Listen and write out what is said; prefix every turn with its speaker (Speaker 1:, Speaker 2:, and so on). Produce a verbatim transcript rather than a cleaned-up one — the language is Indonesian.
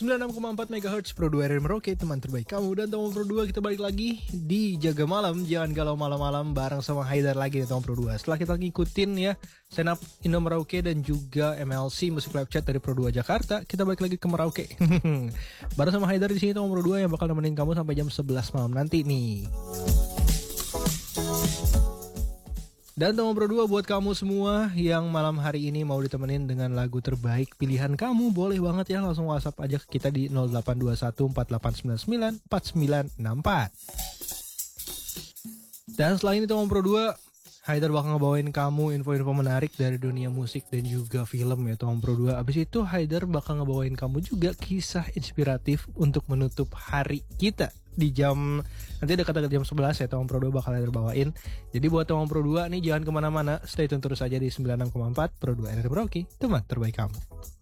Speaker 1: sembilan puluh enam koma empat megahertz Pro dua R R Merauke, teman terbaik kamu. Dan teman Pro dua, kita balik lagi di Jaga Malam, jangan galau malam-malam, bareng sama Haidar lagi di teman Pro dua. Setelah kita ngikutin ya stand up Indo Merauke dan juga M L C Musik Live Chat dari Pro dua Jakarta, kita balik lagi ke Merauke. Bareng sama Haidar di sini teman Pro dua yang bakal nemenin kamu sampai jam sebelas malam nanti nih. Dan teman Pro dua, buat kamu semua yang malam hari ini mau ditemenin dengan lagu terbaik pilihan kamu, boleh banget ya langsung WhatsApp aja ke kita di nol delapan dua satu empat delapan sembilan sembilan empat sembilan enam empat. Dan selain itu teman Pro dua, Haidar bakal ngebawain kamu info-info menarik dari dunia musik dan juga film ya teman Pro dua. Abis itu Haidar bakal ngebawain kamu juga kisah inspiratif untuk menutup hari kita di jam nanti dekat-dekat jam sebelas ya teman Pro dua bakal Haidar bawain. Jadi buat teman Pro dua nih jangan kemana-mana, stay tune terus aja di sembilan puluh enam koma empat Pro dua R R Merauke, teman terbaik kamu.